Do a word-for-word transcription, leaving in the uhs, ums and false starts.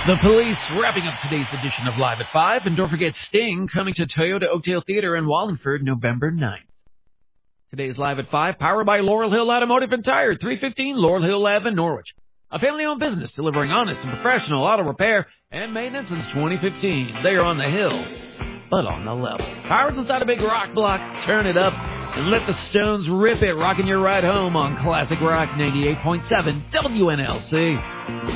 The Police wrapping up today's edition of Live at five. And don't forget Sting coming to Toyota Oakdale Theater in Wallingford November ninth. Today's Live at five, powered by Laurel Hill Automotive and Tire, three fifteen Laurel Hill Avenue in Norwich. A family-owned business delivering honest and professional auto repair and maintenance since twenty fifteen. They are on the hill, but on the level. Power's inside a big rock block. Turn it up and let the Stones rip it, rocking your ride home on Classic Rock ninety-eight point seven W N L C.